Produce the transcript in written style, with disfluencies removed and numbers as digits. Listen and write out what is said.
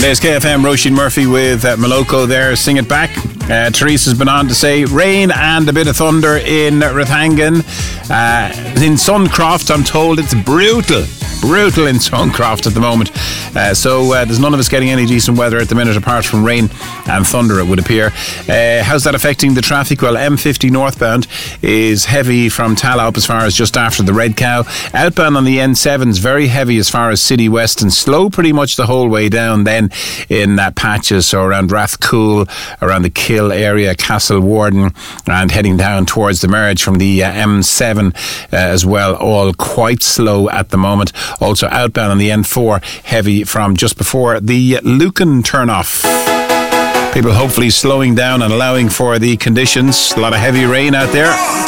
There's KFM, Roisin Murphy with Moloko there. Sing it back. Teresa's been on to say rain and a bit of thunder in Rathangan. In Suncroft, I'm told it's brutal in Suncroft at the moment. So there's none of us getting any decent weather at the minute apart from rain and thunder, it would appear. How's that affecting the traffic? Well, M50 northbound is heavy from Tallop as far as just after the Red Cow. Outbound on the N7 is very heavy as far as City West and slow pretty much the whole way down then in patches, so around Rathcoole, around the Kill area, Castle Warden, and heading down towards the merge from the M7 as well, all quite slow at the moment. Also outbound on the N4, heavy from just before the Lucan turn-off. People hopefully slowing down and allowing for the conditions. A lot of heavy rain out there.